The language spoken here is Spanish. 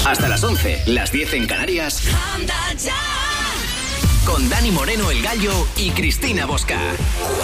Hasta las 11, las 10 en Canarias. Con Dani Moreno, el Gallo, y Cristina Bosca.